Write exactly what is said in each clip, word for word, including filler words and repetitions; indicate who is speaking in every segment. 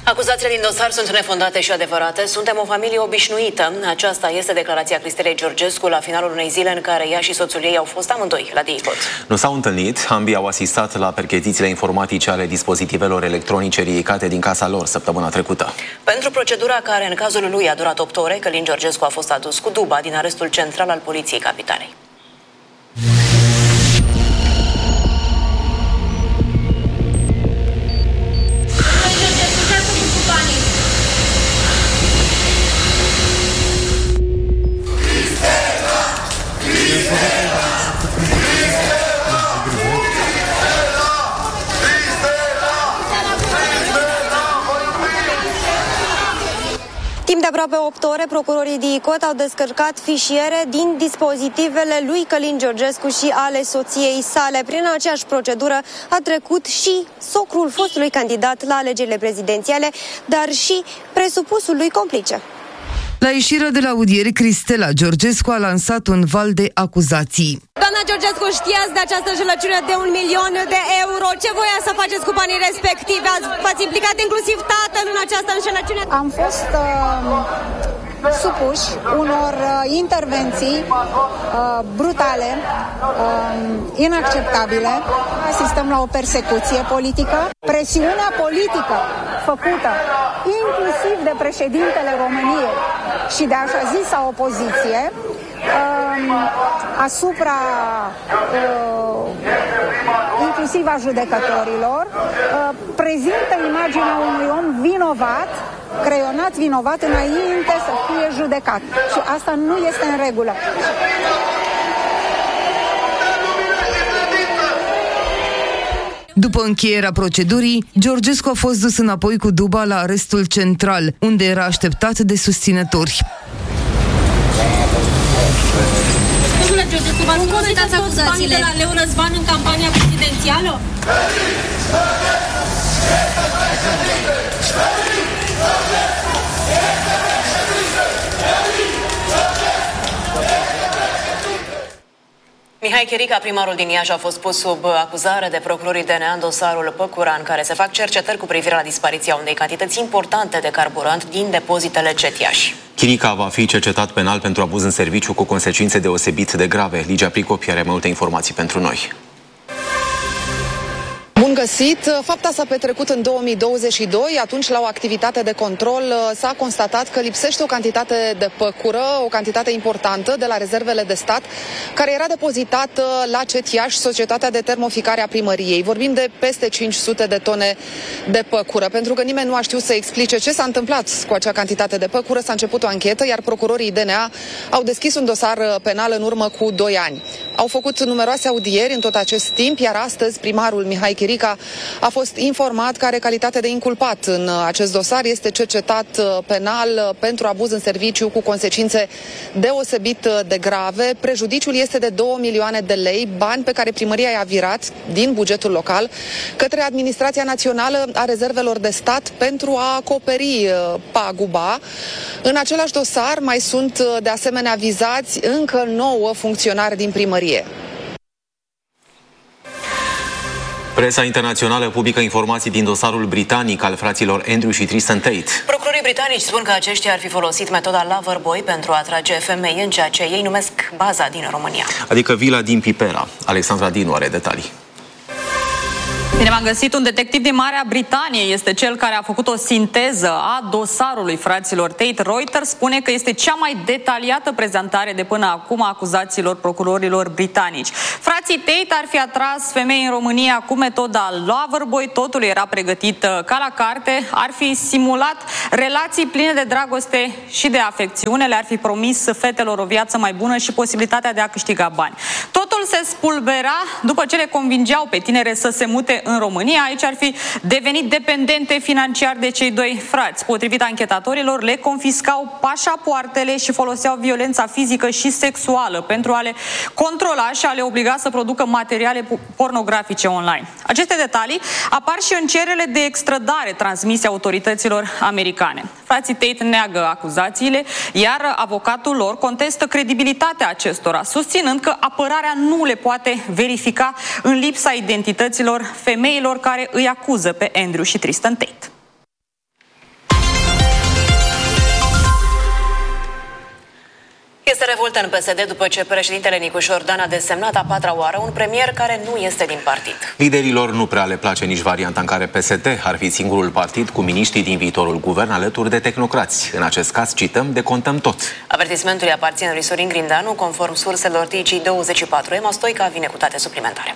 Speaker 1: Acuzațiile din dosar sunt nefondate și adevărate. Suntem o familie obișnuită. Aceasta este declarația Cristelei Georgescu la finalul unei zile în care ea și soțul ei au fost amândoi la DICOT.
Speaker 2: Nu s-au întâlnit, ambii au asistat la perchezițiile informatice ale dispozitivelor electronice ridicate din casa lor săptămâna trecută.
Speaker 1: Pentru procedura care în cazul lui a durat opt ore, Călin Georgescu a fost adus cu duba din arestul central al Poliției Capitalei.
Speaker 3: Timp de aproape opt ore, procurorii DICOT au descărcat fișiere din dispozitivele lui Călin Georgescu și ale soției sale. Prin aceeași procedură a trecut și socrul fostului candidat la alegerile prezidențiale, dar și presupusul lui complice.
Speaker 4: La ieșirea de la audieri, Cristela Georgescu a lansat un val de acuzații.
Speaker 3: Doamna Georgescu, știați de această înșelăciune de un milion de euro? Ce voia să faceți cu banii respectivi? V-ați implicat inclusiv tatăl în această înșelăciune?
Speaker 5: Am fost uh, supuși unor uh, intervenții uh, brutale, uh, inacceptabile. Asistăm la o persecuție politică. Presiunea politică făcută inclusiv de președintele României și de așa zisa opoziție uh, asupra uh, inclusiv a judecătorilor uh, prezintă imaginea unui om vinovat, creionat vinovat înainte să fie judecat. Și asta nu este în regulă.
Speaker 4: După încheierea procedurii, Georgescu a fost dus înapoi cu duba la arestul central, unde era așteptat de susținători.
Speaker 6: Domnule Georgescu, v-ați consultat banii de la Leon Răzvan în campania prezidențială?
Speaker 1: Mihai Chirica, primarul din Iași, a fost pus sub acuzare de procurorii D N A în dosarul Păcura, în care se fac cercetări cu privire la dispariția unei cantități importante de carburant din depozitele C E T Iași.
Speaker 2: Chirica va fi cercetat penal pentru abuz în serviciu cu consecințe deosebit de grave. Ligia Pricopi are multe informații pentru noi.
Speaker 7: Bun găsit! Fapta s-a petrecut în două mii douăzeci și doi, atunci la o activitate de control s-a constatat că lipsește o cantitate de păcură, o cantitate importantă de la rezervele de stat, care era depozitată la C E T Iași, Societatea de Termoficare a Primăriei. Vorbim de peste cinci sute de tone de păcură. Pentru că nimeni nu a știut să explice ce s-a întâmplat cu acea cantitate de păcură, s-a început o anchetă, iar procurorii D N A au deschis un dosar penal în urmă cu doi ani. Au făcut numeroase audieri în tot acest timp, iar astăzi primarul Mihai Chirica a fost informat că are calitate de inculpat în acest dosar, este cercetat penal pentru abuz în serviciu cu consecințe deosebit de grave. Prejudiciul este de două milioane de lei, bani pe care primăria i-a virat din bugetul local către Administrația Națională a Rezervelor de Stat pentru a acoperi paguba. În același dosar mai sunt de asemenea vizați încă nouă funcționari din primărie.
Speaker 2: Presa internațională publică informații din dosarul britanic al fraților Andrew și Tristan Tate.
Speaker 1: Procurorii britanici spun că aceștia ar fi folosit metoda Loverboy pentru a atrage femei în ceea ce ei numesc baza din România.
Speaker 2: Adică vila din Pipera. Alexandra Dinu are detalii.
Speaker 8: Bine, m-am găsit, un detectiv din Marea Britanie este cel care a făcut o sinteză a dosarului fraților Tate. Reuters spune că este cea mai detaliată prezentare de până acum a acuzațiilor procurorilor britanici. Frații Tate ar fi atras femei în România cu metoda Loverboy, totul era pregătit ca la carte, ar fi simulat relații pline de dragoste și de afecțiune, le-ar fi promis fetelor o viață mai bună și posibilitatea de a câștiga bani. Totul se spulbera după ce le convingeau pe tinere să se mute în România. Aici ar fi devenit dependente financiar de cei doi frați. Potrivit anchetatorilor, le confiscau pașapoartele și foloseau violența fizică și sexuală pentru a le controla și a le obliga să producă materiale pornografice online. Aceste detalii apar și în cererile de extradare transmise autorităților americane. Frații Tate neagă acuzațiile, iar avocatul lor contestă credibilitatea acestora, susținând că apărarea nu le poate verifica în lipsa identităților femeilor care îi acuză pe Andrew și Tristan Tate.
Speaker 1: Revoltă în P S D după ce președintele Nicu Șordan a desemnat a patra oară un premier care nu este din partid.
Speaker 2: Liderilor nu prea le place nici varianta în care P S D ar fi singurul partid cu miniștrii din viitorul guvern alături de tehnocrați. În acest caz, cităm, decontăm tot.
Speaker 1: Avertismentul îi aparține lui Sorin Grindeanu, conform surselor T G douăzeci și patru. Emma Stoica vine cu date suplimentare.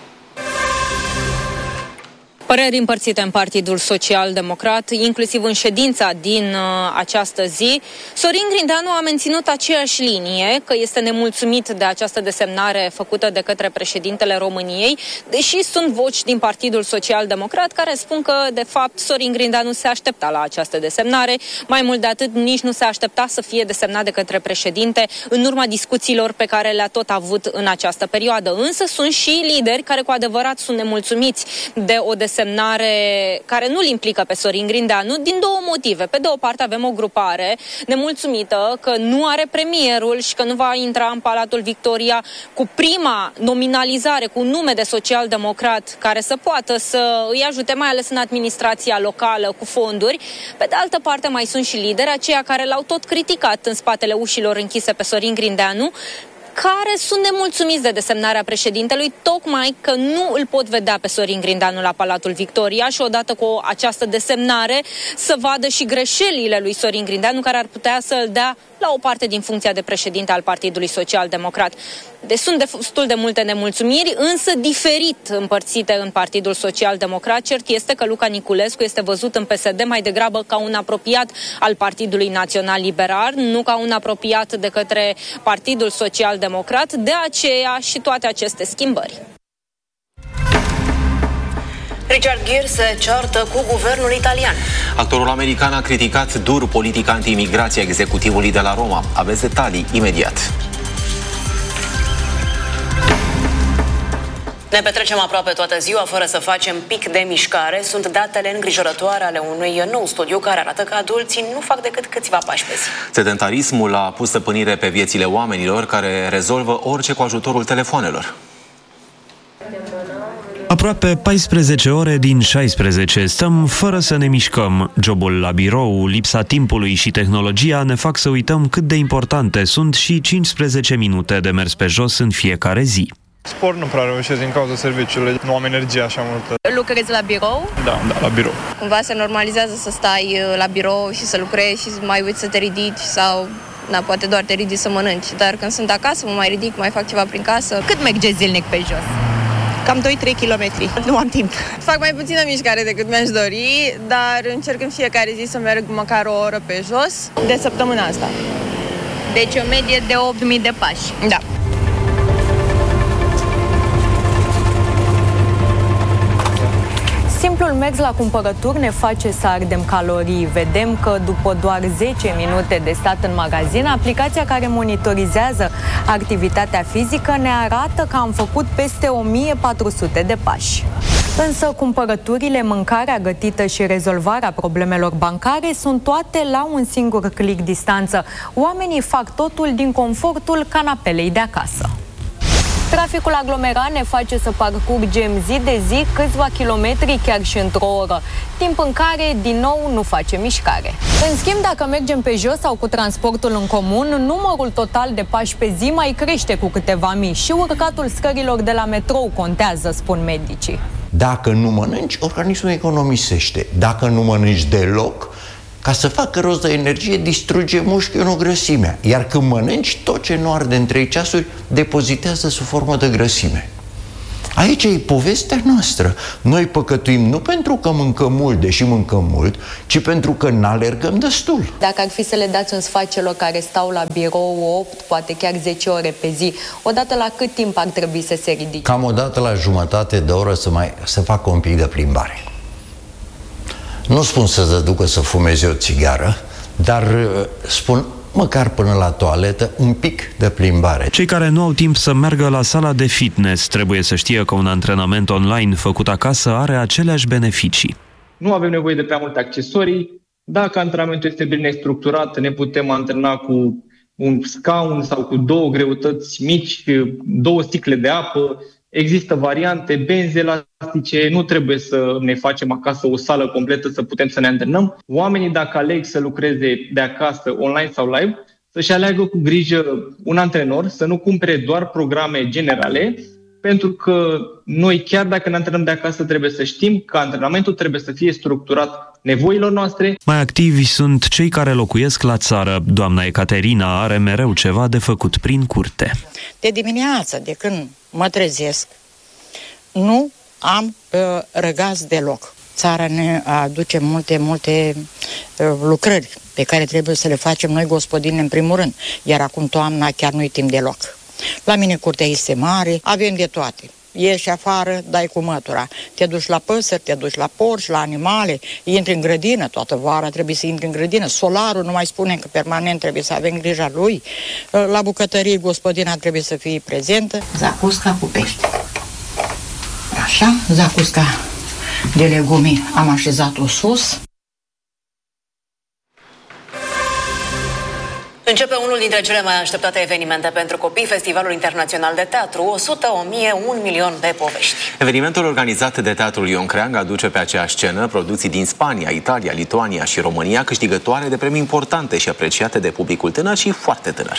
Speaker 9: Păreri împărțite în Partidul Social-Democrat, inclusiv în ședința din uh, această zi. Sorin Grindeanu a menținut aceeași linie, că este nemulțumit de această desemnare făcută de către președintele României, deși sunt voci din Partidul Social-Democrat care spun că, de fapt, Sorin Grindeanu se aștepta la această desemnare. Mai mult de atât, nici nu se aștepta să fie desemnat de către președinte în urma discuțiilor pe care le-a tot avut în această perioadă. Însă sunt și lideri care cu adevărat sunt nemulțumiți de o desemnare care nu-l implică pe Sorin Grindeanu din două motive. Pe de o parte avem o grupare nemulțumită că nu are premierul și că nu va intra în Palatul Victoria cu prima nominalizare, cu un nume de social-democrat care să poată să îi ajute, mai ales în administrația locală, cu fonduri. Pe de altă parte mai sunt și lideri, aceia care l-au tot criticat în spatele ușilor închise pe Sorin Grindeanu, care sunt nemulțumiți de desemnarea președintelui, tocmai că nu îl pot vedea pe Sorin Grindeanu la Palatul Victoria și odată cu această desemnare să vadă și greșelile lui Sorin Grindeanu, care ar putea să îl dea la o parte din funcția de președinte al Partidului Social-Democrat. Deci sunt destul de multe nemulțumiri, însă diferit împărțite în Partidul Social-Democrat. Cert este că Luca Niculescu este văzut în P S D mai degrabă ca un apropiat al Partidului Național Liberal, nu ca un apropiat de către Partidul Social-Democrat, de aceea și toate aceste schimbări.
Speaker 1: Richard Gere se ceartă cu guvernul italian.
Speaker 2: Actorul american a criticat dur politica anti-imigrație a executivului de la Roma. Aveți detalii imediat.
Speaker 1: Ne petrecem aproape toată ziua fără să facem pic de mișcare. Sunt datele îngrijorătoare ale unui nou studiu care arată că adulții nu fac decât câțiva pași pe zi.
Speaker 2: Sedentarismul a pus stăpânire pe viețile oamenilor care rezolvă orice cu ajutorul telefonelor.
Speaker 10: Aproape paisprezece ore din șaisprezece stăm fără să ne mișcăm. Jobul la birou, lipsa timpului și tehnologia ne fac să uităm cât de importante sunt și cincisprezece minute de mers pe jos în fiecare zi.
Speaker 11: Sport nu prea reușesc din cauza serviciului, nu am energie așa multă.
Speaker 9: Lucrezi la birou?
Speaker 11: Da, da, la birou.
Speaker 12: Cumva se normalizează să stai la birou și să lucrezi și mai uiți să te ridici sau... Na, poate doar te ridici să mănânci, dar când sunt acasă mă mai ridic, mai fac ceva prin casă.
Speaker 9: Cât mergeți zilnic pe jos?
Speaker 12: Cam doi trei kilometri. Nu am timp. Fac mai puțină mișcare decât mi-aș dori, dar încerc în fiecare zi să merg măcar o oră pe jos de săptămâna asta.
Speaker 9: Deci o medie de opt mii de pași.
Speaker 12: Da.
Speaker 9: Simplul mers la cumpărături ne face să ardem calorii. Vedem că după doar zece minute de stat în magazin, aplicația care monitorizează activitatea fizică ne arată că am făcut peste o mie patru sute de pași. Însă cumpărăturile, mâncarea gătită și rezolvarea problemelor bancare sunt toate la un singur click distanță. Oamenii fac totul din confortul canapelei de acasă. Traficul aglomerat ne face să parcurgem zi de zi câțiva kilometri, chiar și într-o oră, timp în care, din nou, nu facem mișcare. În schimb, dacă mergem pe jos sau cu transportul în comun, numărul total de pași pe zi mai crește cu câteva mii și urcatul scărilor de la metrou contează, spun medicii.
Speaker 13: Dacă nu mănânci, organismul economisește. Dacă nu mănânci deloc, ca să facă rost de energie, distruge mușchiul grăsimea. Iar când mănânci, tot ce nu arde în trei ceasuri depozitează sub formă de grăsime. Aici e povestea noastră. Noi păcătuim nu pentru că mâncăm mult, deși mâncăm mult, ci pentru că n-alergăm destul.
Speaker 9: Dacă ar fi să le dați un sfat celor care stau la birou opt, poate chiar zece ore pe zi, odată la cât timp ar trebui să se ridice?
Speaker 13: Cam odată la jumătate de oră să, mai, să facă un pic de plimbare. Nu spun să se ducă să fumeze o țigară, dar spun măcar până la toaletă un pic de plimbare.
Speaker 10: Cei care nu au timp să meargă la sala de fitness trebuie să știe că un antrenament online făcut acasă are aceleași beneficii.
Speaker 14: Nu avem nevoie de prea multe accesorii. Dacă antrenamentul este bine structurat, ne putem antrena cu un scaun sau cu două greutăți mici, două sticle de apă. Există variante, benzi elastice, nu trebuie să ne facem acasă o sală completă să putem să ne antrenăm. Oamenii, dacă aleg să lucreze de acasă, online sau live, să-și aleagă cu grijă un antrenor, să nu cumpere doar programe generale, pentru că noi, chiar dacă ne antrenăm de acasă, trebuie să știm că antrenamentul trebuie să fie structurat nevoilor noastre.
Speaker 10: Mai activi sunt cei care locuiesc la țară. Doamna Ecaterina are mereu ceva de făcut prin curte.
Speaker 15: De dimineață, de când mă trezesc, nu am uh, răgaz deloc. Țara ne aduce multe, multe uh, lucrări pe care trebuie să le facem noi gospodini în primul rând. Iar acum toamna chiar nu-i timp deloc. La mine curtea este mare, avem de toate. Ieși afară, dai cu mătura. Te duci la păsări, te duci la porci, la animale, intri în grădină, toată vara trebuie să intri în grădină. Solarul, nu mai spunem că permanent trebuie să avem grija lui. La bucătărie, gospodina trebuie să fie prezentă. Zacusca cu pește. Așa, zacusca de legume am așezat-o sus.
Speaker 1: Începe unul dintre cele mai așteptate evenimente pentru copii, Festivalul Internațional de Teatru, o sută, o mie, un milion de povești.
Speaker 2: Evenimentul organizat de Teatrul Ion Creang aduce pe aceeași scenă producții din Spania, Italia, Lituania și România, câștigătoare de premii importante și apreciate de publicul tânăr și foarte tânăr.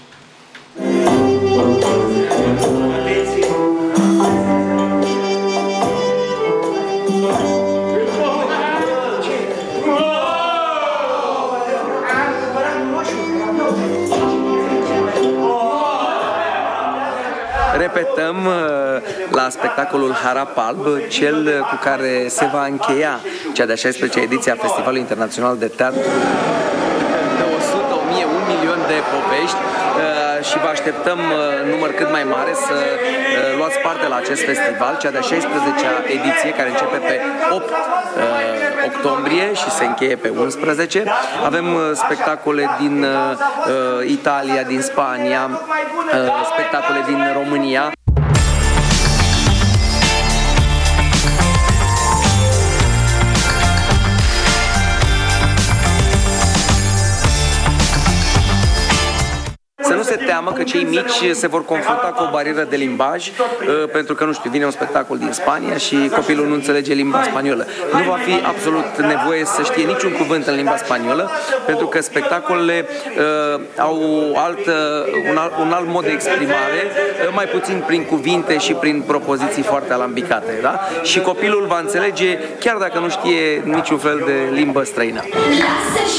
Speaker 16: Repetăm la spectacolul Harap Alb, cel cu care se va încheia cea de-a șaisprezecea ediție a Festivalului Internațional de Teatru. De o sută, o mie, un milion de povești și vă așteptăm număr cât mai mare să luați parte la acest festival, cea de-a șaisprezecea ediție, care începe pe opt octombrie și se încheie pe unsprezece. Avem spectacole din Italia, din Spania, spectacole din România. Să nu se teamă că cei mici se vor confrunta cu o barieră de limbaj, pentru că, nu știu, vine un spectacol din Spania și copilul nu înțelege limba spaniolă. Nu va fi absolut nevoie să știe niciun cuvânt în limba spaniolă, pentru că spectacolele uh, au altă, un, alt, un alt mod de exprimare, uh, mai puțin prin cuvinte și prin propoziții foarte alambicate, da? Și copilul va înțelege chiar dacă nu știe niciun fel de limbă străină.